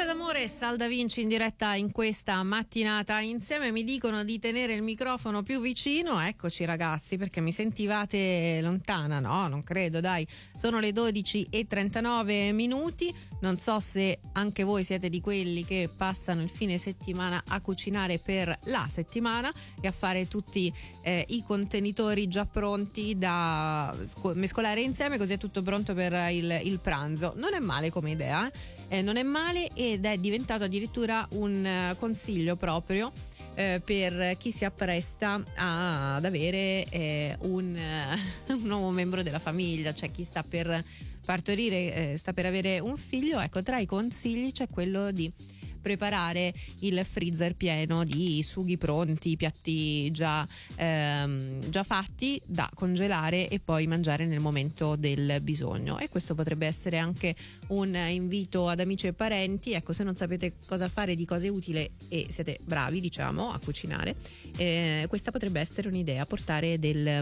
d'amore, Sal Da Vinci in diretta in questa mattinata insieme. Mi dicono di tenere il microfono più vicino. Eccoci ragazzi, perché mi sentivate lontana? No, non credo, dai. Sono le 12:39. Non so se anche voi siete di quelli che passano il fine settimana a cucinare per la settimana e a fare tutti i contenitori già pronti da mescolare insieme, così è tutto pronto per il pranzo. Non è male come idea, non è male, ed è diventato addirittura un consiglio proprio per chi si appresta ad avere un nuovo membro della famiglia, cioè chi sta per partorire, sta per avere un figlio. Ecco, tra i consigli c'è quello di preparare il freezer pieno di sughi pronti, piatti già fatti da congelare e poi mangiare nel momento del bisogno. E questo potrebbe essere anche un invito ad amici e parenti. Ecco, se non sapete cosa fare di cose utili e siete bravi, diciamo, a cucinare, questa potrebbe essere un'idea. Portare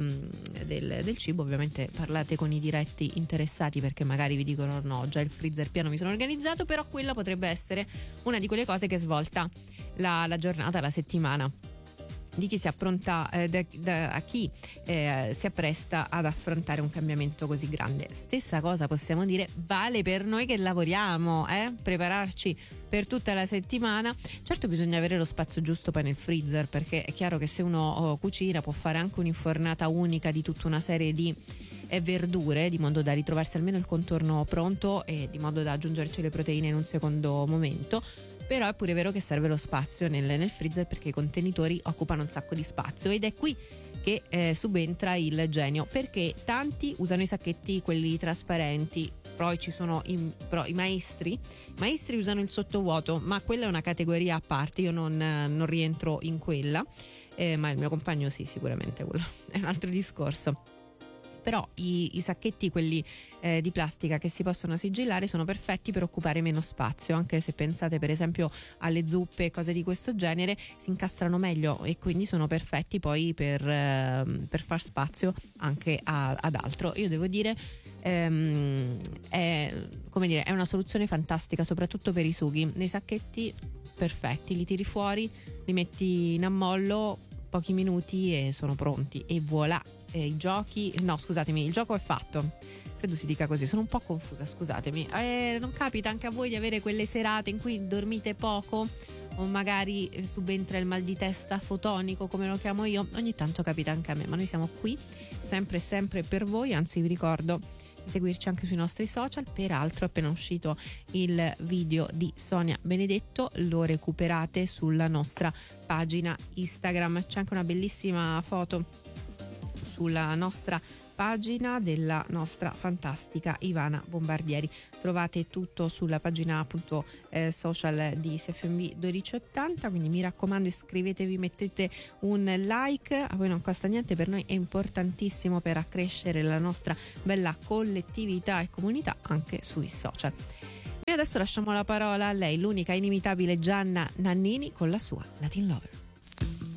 del cibo. Ovviamente parlate con i diretti interessati, perché magari vi dicono no, già il freezer pieno, mi sono organizzato. Però quella potrebbe essere una di quelle cose che svolta la giornata, la settimana di chi si appronta, a chi si appresta ad affrontare un cambiamento così grande. Stessa cosa possiamo dire vale per noi che lavoriamo, prepararci per tutta la settimana. Certo, bisogna avere lo spazio giusto poi nel freezer, perché è chiaro che se uno cucina può fare anche un'infornata unica di tutta una serie di verdure, di modo da ritrovarsi almeno il contorno pronto e di modo da aggiungerci le proteine in un secondo momento. Però è pure vero che serve lo spazio nel freezer, perché i contenitori occupano un sacco di spazio, ed è qui che subentra il genio, perché tanti usano i sacchetti, quelli trasparenti. Poi ci sono i maestri usano il sottovuoto, ma quella è una categoria a parte. Io non rientro in quella, ma il mio compagno sì, sicuramente, quello è un altro discorso. Però i sacchetti, quelli di plastica che si possono sigillare, sono perfetti per occupare meno spazio. Anche se pensate per esempio alle zuppe, cose di questo genere, si incastrano meglio e quindi sono perfetti poi per far spazio anche ad altro. Io devo dire, è una soluzione fantastica, soprattutto per i sughi. Nei sacchetti perfetti, li tiri fuori, li metti in ammollo, pochi minuti e sono pronti, e voilà. Il gioco è fatto, credo si dica così, sono un po' confusa, scusatemi. Non capita anche a voi di avere quelle serate in cui dormite poco, o magari subentra il mal di testa fotonico, come lo chiamo io? Ogni tanto capita anche a me, ma noi siamo qui sempre per voi. Anzi, vi ricordo di seguirci anche sui nostri social. Peraltro è appena uscito il video di Sonia Benedetto, lo recuperate sulla nostra pagina Instagram. C'è anche una bellissima foto sulla nostra pagina della nostra fantastica Ivana Bombardieri. Trovate tutto sulla pagina appunto social di CFMV 1280, quindi mi raccomando, iscrivetevi, mettete un like, a voi non costa niente, per noi è importantissimo per accrescere la nostra bella collettività e comunità anche sui social. E adesso lasciamo la parola a lei, l'unica inimitabile Gianna Nannini, con la sua Latin Lover.